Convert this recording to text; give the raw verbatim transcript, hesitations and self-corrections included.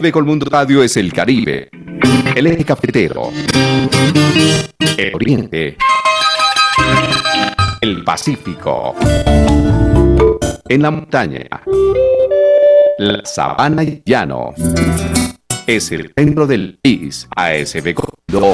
B Colmundo Radio es el Caribe, el eje cafetero, el Oriente, el Pacífico, en la montaña, la sabana y llano. Es el centro del país. A S B